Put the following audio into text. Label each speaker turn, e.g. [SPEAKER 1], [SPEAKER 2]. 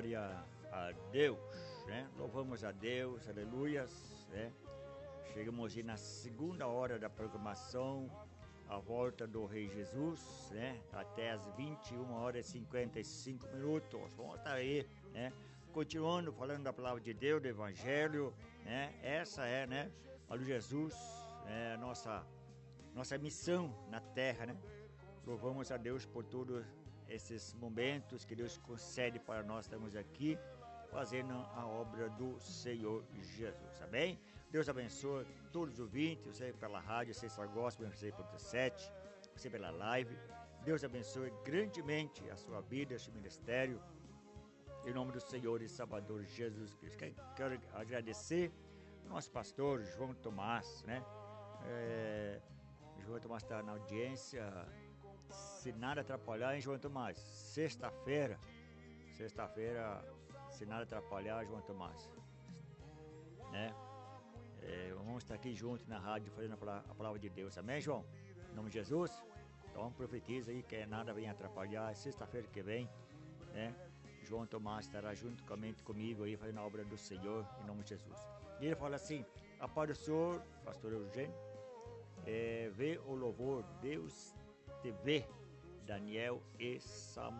[SPEAKER 1] Glória a Deus, né? Louvamos a Deus, aleluias, né? Chegamos aí na segunda hora da programação, a volta do Rei Jesus, né? Até as 21h55. Vamos estar aí, né? Continuando falando da palavra de Deus, do Evangelho, né? Essa é, né? Olha, Jesus, é a nossa missão na terra, né? Louvamos a Deus por todos esses momentos que Deus concede para nós. Estamos aqui fazendo a obra do Senhor Jesus, amém? Deus abençoe todos os ouvintes, você pela rádio, você Gospel, você por 7, você pela live. Deus abençoe grandemente a sua vida, o seu ministério, em nome do Senhor e Salvador Jesus Cristo. Quero agradecer ao nosso pastor João Tomás, né? João Tomás está na audiência. Se nada atrapalhar, hein, João Tomás? Sexta-feira, se nada atrapalhar, João Tomás, né? Vamos estar aqui juntos na rádio fazendo a palavra de Deus, amém, João? Em nome de Jesus, então profetiza aí que nada venha atrapalhar. Sexta-feira que vem, né? João Tomás estará juntamente comigo aí fazendo a obra do Senhor, em nome de Jesus. E ele fala assim: a paz do Senhor, pastor Eugênio, vê o louvor, Deus TV, Daniel e Samuel.